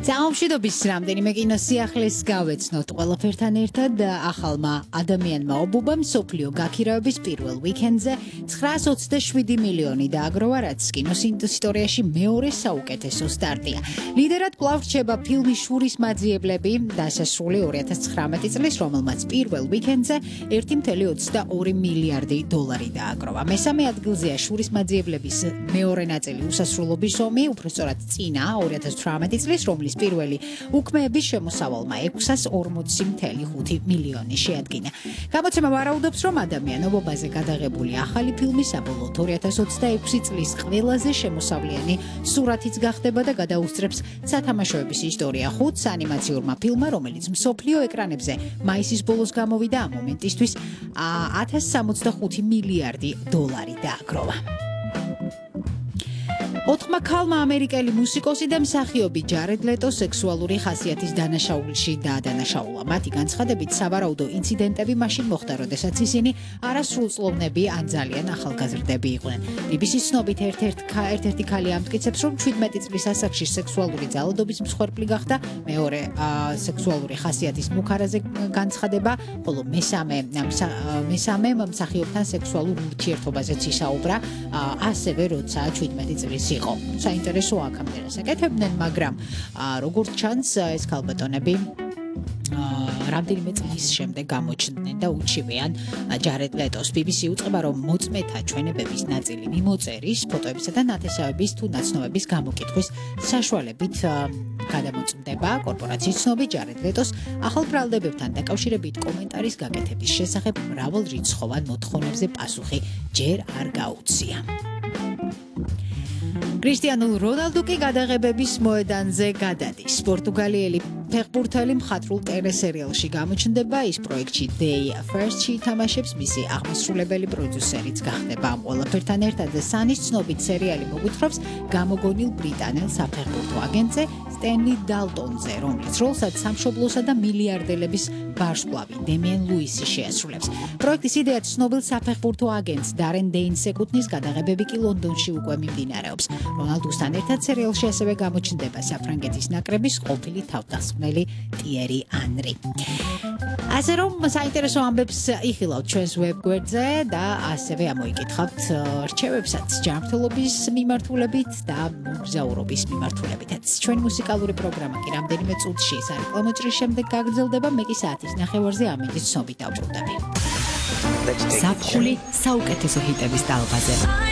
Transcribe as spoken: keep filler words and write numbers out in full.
Წამშვიდობის რამდენიმე კინოსიახლის გავეცნოთ ყველაფერთან ერთად ახალმა ადამიანმა ობუბამ სოფლიო გაქირავების პირველ ვიკენდზე ცხრაას ოცდაშვიდი მილიონი დააგროვა, რაც კინოს ისტორიაში მეორე საუკეთესო სტარტია. ლიდერად კვლავ რჩება ფილმი შურის მაძიებლები, დასასრული ორი ათას ცხრამეტი წლის, რომელმაც პირველ ვიკენდზე ერთი მცდელო ოცდაორი მილიარდი დოლარი დააგროვა. მესამე ადგილზეა შურის მაძიებლების მეორე ნაწილი უსასრულობის ომი, უბრალოდ წინა ორი ათას თვრამეტი წლის, რომლის პირველი უქმეების შემოსავალმა ექვსას ორმოცი მცდელო ხუთი მილიონი შეადგინა. გამოცემა ვარაუდობს, რომ ადამიანობაზე გადაღებული ახალი ფილმი საბოლოოდ ორი ათას ოცდაექვსი წლის ყველაზე შემოსავლიანი სურათიც გახდება და გადაუსწრებს სათამაშოების ისტორია ხუთს ანიმაციურმა ფილმმა, რომელიც მსოფლიო ეკრანებზე მაისის ბოლოს გამოვიდა, ამ მომენტისთვის ათას სამოცდახუთი მილიარდი დოლარი დააგროვა. ოთხმა ქალმა ამერიკელი მუსიკოსი და მსახიობი ჯარედ ლეტო სექსუალური ხასიათის დანაშაულში დაადანაშაულა. მათი განცხადებით, სავარაუდო ინციდენტები მაშინ მოხდა, როდესაც ისინი არასრულწლოვნები ან ძალიან ახალგაზრდები იყვნენ. ბი ბი სის ცნობით ერთ-ერთი ქალი ამტკიცებს, რომ შვიდმეტი წლის ასაკში სექსუალური ძალადობის მსხვერპლი გახდა, მეორე სექსუალური ხასიათის მუქარაზე განცხადება, ხოლო მესამე მესამე მსახიობთან სექსუალურ ურთიერთობაზეც ისაუბრა, ასევე როცა შვიდმეტი წლის იყო. საინტერესო აქამდე რასაკეთებდნენ, მაგრამ როგორც ჩანს, ეს ქალბატონები რამდენიმე წლის შემდეგ გამოჩნდნენ და უჩივეან ჯარედ ლეტოს. ბი ბი სი უწყება, რომ მოწმეთა ჩვენებების ნაწილი მიმოწერის, ფოტოებისა და ნათესავების თუ ნაცნობების გამოკითხვის საშუალებით გადამოწმდება. კორპორაციის ცნობით, ჯარედ ლეტოს ახალ ბრალდებებთან დაკავშირებით კომენტარის გაკეთების შესახებ მრავალრიცხოვან მოთხოვნებზე პასუხი ჯერ არ გაუწია. კრისტიანო რონალდუ კი გადაღებების მოედანზე გადადის. პორტუგალიელი ფეხბურთელი მხატვრულ ტელესერიალში გამოჩნდება, ის პროექტში Day First-ში ითამაშებს, მისი აღმასრულებელი პროდიუსერიც გახდება. ამ ყველაფერთან ერთად სანის ცნობით სერიალი მოგვითხრობს გამოგონილ ბრიტანელ საფეხბურთო აგენტზე სტენლი დალტონზე, რომლის როლსაც სამშობლოსა და მილიარდელების ვარსკვლავი დემიენ ლუისი შეასრულებს. პროექტის იდეა ცნობილ საფეხბურთო აგენტს დარენ დეინს ეკუთვნის, გადაღებები კი ლონდონში უკვე მიმდინარეობს. რონალდუსთან ერთად სერიალში ასევე გამოჩნდება საფრანგეთის ნაკრების ყოფილი თავდამსხმელი ტიერი ანრი. ასე რომ საინტერესო ამბებს იხილავთ ჩვენს ვებგვერდზე და ასევე ამოიკითხავთ რჩევებსაც ჯანმრთელობის მიმართულებით და მოგზაურობის მიმართულებითაც. ჩვენი მუსიკალური პროგრამა კი რამდენიმე წუთში სარეკლამო ჭრის შემდეგ გაგრძელდება. მე კი საათის ნახევარზე ამინდის ცნობით დავბრუნდები. ზაფხული საუკეთესო ჰიტების ტალღაზე.